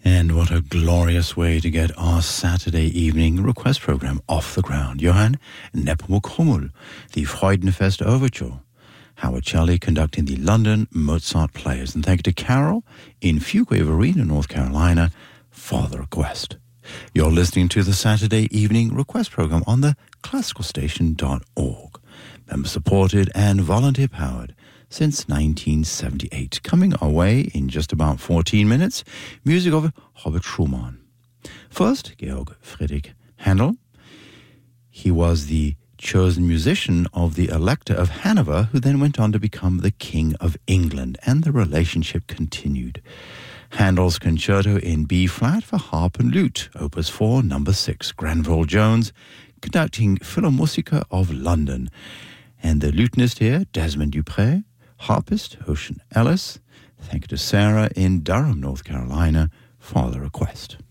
And what a glorious way to get our Saturday evening request program off the ground. Johann Nepomuk Hummel, the Freudenfest Overture. Howard Shelley conducting the London Mozart Players. And thank you to Carol in Fuquay Arena, North Carolina, for the request. You're listening to the Saturday evening request program on the classicalstation.org. Member-supported and volunteer-powered since 1978. Coming our way in just about 14 minutes, music of Robert Schumann. First, Georg Friedrich Handel. He was the chosen musician of the Elector of Hanover, who then went on to become the King of England, and the relationship continued. Handel's Concerto in B-flat for harp and lute, Opus 4, number 6. Granville Jones conducting Philharmonica of London. And the lutenist here, Desmond Dupré. Harpist, Ocean Ellis. Thank you to Sarah in Durham, North Carolina, for the request.